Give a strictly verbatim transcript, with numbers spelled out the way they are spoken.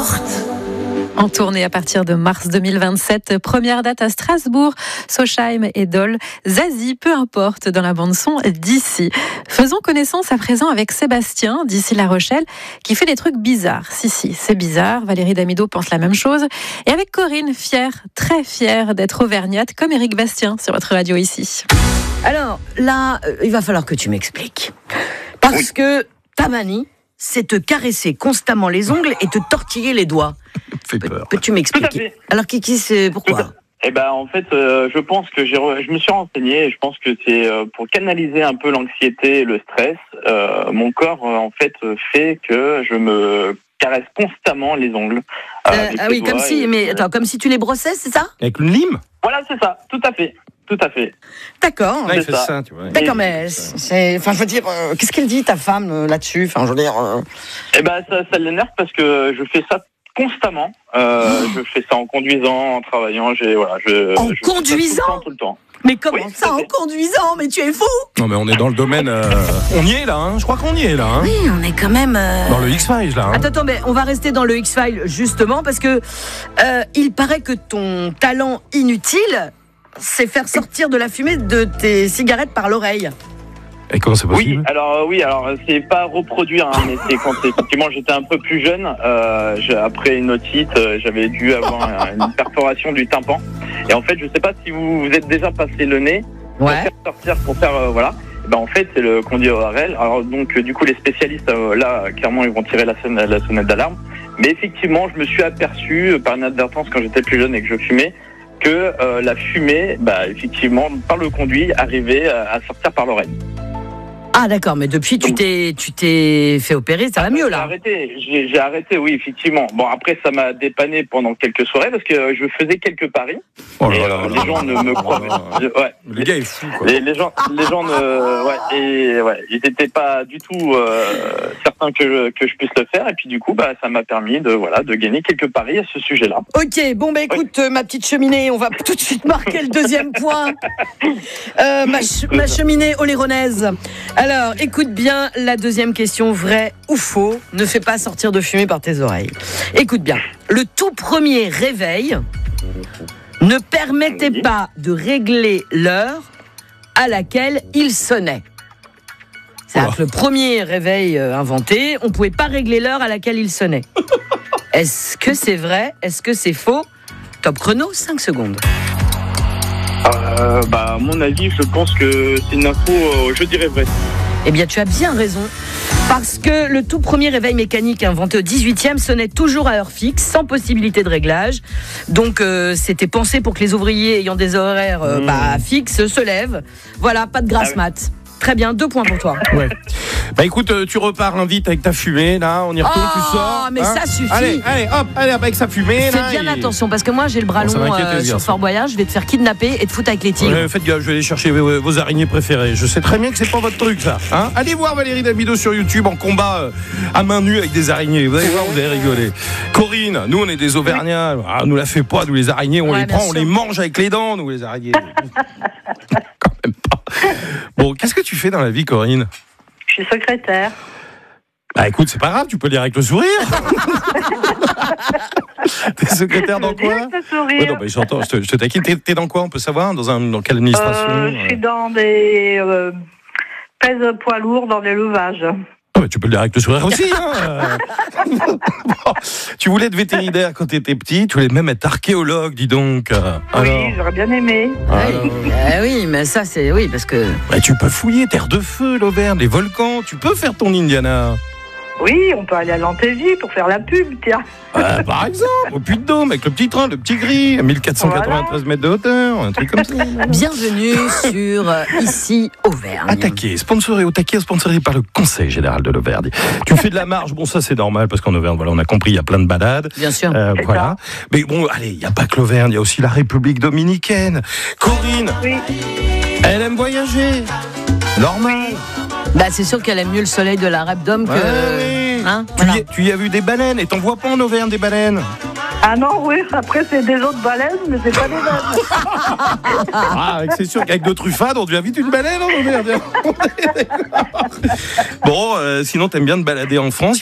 porte. En tournée à partir de mars deux mille vingt-sept, première date à Strasbourg, Sochheim et Dole, Zazie, peu importe, dans la bande-son d'ici. Faisons connaissance à présent avec Sébastien, d'ici La Rochelle, qui fait des trucs bizarres. Si, si, c'est bizarre, Valérie Damido pense la même chose. Et avec Corinne, fière, très fière d'être auvergnate, comme Éric Bastien sur votre radio ici. Alors, là, euh, il va falloir que tu m'expliques. Parce oui. que ta manie, c'est te caresser constamment les ongles et te tortiller les doigts. Fait peur. Peux-tu m'expliquer ? Alors, Kiki, c'est pourquoi ? Eh ben, en fait, euh, je pense que j'ai, re... je me suis renseigné et je pense que c'est euh, pour canaliser un peu l'anxiété et le stress. Euh, mon corps, euh, en fait, fait que je me caresse constamment les ongles. Euh, euh, ah oui, comme si, et... mais attends, comme si tu les brossais, c'est ça ? Avec une lime ? Voilà, c'est ça, tout à fait. Tout à fait. D'accord. Ouais, il fait ça. ça, tu vois. D'accord, mais c'est, enfin, je veux dire, euh, qu'est-ce qu'elle dit ta femme euh, là-dessus ? Enfin, je veux dire. Euh... Eh ben, ça, ça l'énerve parce que je fais ça constamment. Euh, oh. Je fais ça en conduisant, en travaillant. J'ai voilà. Je, en je conduisant tout le temps, tout le temps. Mais comment oui, ça, en conduisant ? Mais tu es fou ! Non, mais on est dans le domaine. Euh... On y est là, hein. Je crois qu'on y est là. Hein. Oui, on est quand même. Euh... Dans le X-Files là. Hein. Attends, attends, mais on va rester dans le X-Files justement parce que euh, il paraît que ton talent inutile, c'est faire sortir de la fumée de tes cigarettes par l'oreille. Et comment c'est possible ? Oui, alors oui, alors c'est pas reproduire, hein, mais c'est quand effectivement j'étais un peu plus jeune. Euh, après une otite, euh, j'avais dû avoir une perforation du tympan. Et en fait, je sais pas si vous vous êtes déjà passé le nez pour ouais. faire sortir, pour faire euh, voilà. Et ben en fait, c'est le conduit oral. Alors donc euh, du coup, les spécialistes euh, là, clairement, ils vont tirer la sonnette, la sonnette d'alarme. Mais effectivement, je me suis aperçu euh, par inadvertance quand j'étais plus jeune et que je fumais. que euh, la fumée, bah, effectivement, par le conduit, arrivait à sortir par l'oreille. Ah d'accord, mais depuis tu t'es tu t'es fait opérer, ça va mieux là. J'ai arrêté, j'ai, j'ai arrêté, oui, effectivement. Bon, après ça m'a dépanné pendant quelques soirées parce que je faisais quelques paris. Oh là et là euh, là les gens ne me croient pas. Ouais. Le gars est fou quoi. Les, les gens, les gens ne, ouais, et ouais, ils n'étaient pas du tout euh, certains que je, que je puisse le faire. Et puis du coup, bah, ça mm'a permis de voilà de gagner quelques paris à ce sujet-là. Ok, bon bah écoute, oui. euh, ma petite cheminée, on va tout de suite marquer le deuxième point. Euh, ma, ch- ma cheminée oléronaise. Alors, écoute bien la deuxième question, vrai ou faux, ne fais pas sortir de fumée par tes oreilles. Écoute bien, le tout premier réveil ne permettait oui. pas de régler l'heure à laquelle il sonnait. C'est-à-dire que le premier réveil euh, inventé, on ne pouvait pas régler l'heure à laquelle il sonnait. Est-ce que c'est vrai ? Est-ce que c'est faux ? Top chrono, cinq secondes. Euh, bah, à mon avis, je pense que c'est une info, euh, je dirais vrai. Eh bien, tu as bien raison. Parce que le tout premier réveil mécanique inventé au dix-huitième sonnait toujours à heure fixe, sans possibilité de réglage. Donc, euh, c'était pensé pour que les ouvriers ayant des horaires euh, mmh. bah, fixes se lèvent. Voilà, pas de grasse ah, mat. Oui. Très bien, deux points pour toi. Ouais. Bah écoute, tu repars hein, vite avec ta fumée, là, on y retourne, oh, tu sors. mais hein ça suffit. Allez, allez, hop, allez, avec sa fumée. Fais là, bien et... attention, parce que moi j'ai le bras long bon, euh, sur Fort Boyard, je vais te faire kidnapper et te foutre avec les tigres. Ouais, faites gaffe, je vais aller chercher vos, vos araignées préférées. Je sais très bien que c'est pas votre truc, ça. Hein, allez voir Valérie Damido sur YouTube en combat euh, à main nue avec des araignées. Vous allez voir, vous allez rigoler. Corinne, nous on est des Auvergnats, ah, nous la fait pas, nous les araignées, on ouais, les prend, sûr. On les mange avec les dents, nous les araignées. Quand même pas. Bon, qu'est-ce que tu fais dans la vie, Corinne ? Je suis secrétaire. Bah écoute, c'est pas grave, tu peux lire avec le sourire. T'es secrétaire dans quoi ? Ouais, non, bah, j'entends, je te, je te taquine. T'es, t'es dans quoi, on peut savoir ? Dans, un, dans quelle administration ? euh, Je suis dans des euh, pèse poids lourds dans l'élevage. Ah bah, tu peux le dire avec le sourire aussi. Hein. Bon, tu voulais être vétérinaire quand tu étais petit, tu voulais même être archéologue, dis donc. Alors... Oui, j'aurais bien aimé. Alors... Eh oui, mais ça c'est oui parce que. Bah, tu peux fouiller terre de feu, l'Auvergne, les volcans. Tu peux faire ton Indiana. Oui, on peut aller à l'Antégie pour faire la pub, tiens. Euh, par exemple, au Puy-de-Dôme, avec le petit train, le petit gris, mille quatre cent quatre-vingt-treize voilà. mètres de hauteur, un truc comme ça. Bienvenue sur euh, Ici Auvergne. Attaqué, sponsoré au taquet, sponsorisé par le Conseil Général de l'Auvergne. Tu fais de la marge, bon ça c'est normal, parce qu'en Auvergne, voilà, on a compris, il y a plein de balades. Bien sûr. Euh, voilà. Mais bon, allez, il n'y a pas que l'Auvergne, il y a aussi la République Dominicaine. Corinne, oui. Elle aime voyager. Normal. Bah c'est sûr qu'elle aime mieux le soleil de la Rap-Dôme que... Ouais, oui. hein, tu, voilà. y, tu y as vu des baleines et t'en vois pas en Auvergne des baleines? Ah non, oui, après c'est des autres baleines, mais c'est pas des baleines. Ah, c'est sûr qu'avec de truffades, on devient vite une baleine en Auvergne. Bon, euh, sinon t'aimes bien te balader en France.